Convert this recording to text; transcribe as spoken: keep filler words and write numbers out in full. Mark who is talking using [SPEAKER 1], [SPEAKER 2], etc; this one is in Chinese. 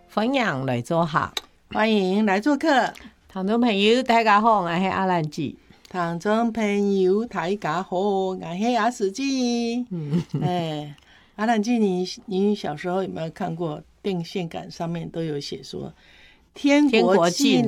[SPEAKER 1] 分享来做客，
[SPEAKER 2] 欢迎来做客。
[SPEAKER 1] 听众朋友大家好，我是阿兰姐。
[SPEAKER 2] 听众朋友大家好，我是阿史记。嗯，哎，阿兰姐，你你小时候有没有看过电线杆上面都有写说天国技